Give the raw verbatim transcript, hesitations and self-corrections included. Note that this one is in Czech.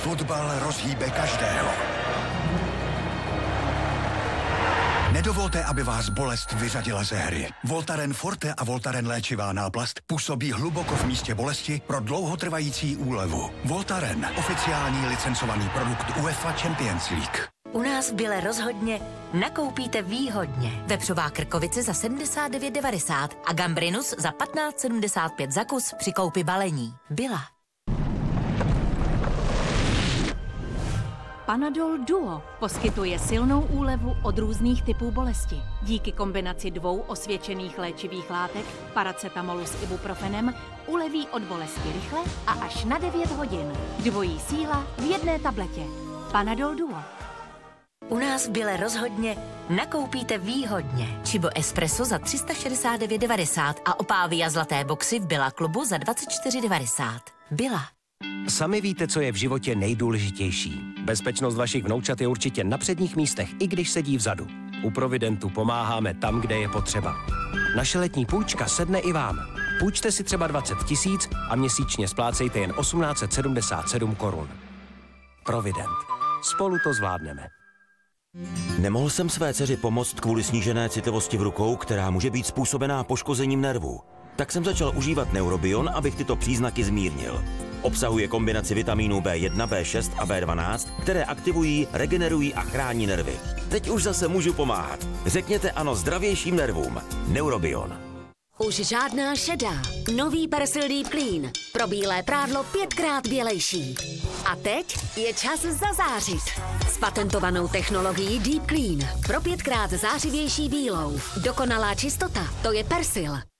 Fotbal rozhýbe každého. Nedovolte, aby vás bolest vyřadila ze hry. Voltaren Forte a Voltaren léčivá náplast působí hluboko v místě bolesti pro dlouhotrvající úlevu. Voltaren, oficiální licencovaný produkt UEFA Champions League. U nás v Bile rozhodně nakoupíte výhodně. Vepřová krkovice za sedmdesát devět devadesát a gambrinus za patnáct sedmdesát pět za kus při koupi balení. Bila. Panadol Duo poskytuje silnou úlevu od různých typů bolesti. Díky kombinaci dvou osvědčených léčivých látek, paracetamolu s ibuprofenem, uleví od bolesti rychle a až na devět hodin. Dvojí síla v jedné tabletě. Panadol Duo. U nás v Bile rozhodně nakoupíte výhodně. Čibo espresso za tři sta šedesát devět devadesát a opávy a zlaté boxy v Billa klubu za dvacet čtyři devadesát. Billa. Sami víte, co je v životě nejdůležitější. Bezpečnost vašich vnoučat je určitě na předních místech, i když sedí vzadu. U Providentu pomáháme tam, kde je potřeba. Naše letní půjčka sedne i vám. Půjčte si třeba dvacet tisíc a měsíčně splácejte jen tisíc osm set sedmdesát sedm korun. Provident. Spolu to zvládneme. Nemohl jsem své dceři pomoct kvůli snížené citlivosti v rukou, která může být způsobená poškozením nervů. Tak jsem začal užívat Neurobion, abych tyto příznaky zmírnil. Obsahuje kombinaci vitamínů bé jedna, bé šest a bé dvanáct, které aktivují, regenerují a chrání nervy. Teď už zase můžu pomáhat. Řekněte ano zdravějším nervům. Neurobion. Už žádná šedá. Nový Persil Deep Clean. Pro bílé prádlo pětkrát bělejší. A teď je čas zazářit. S patentovanou technologií Deep Clean. Pro pětkrát zářivější bílou. Dokonalá čistota, to je Persil.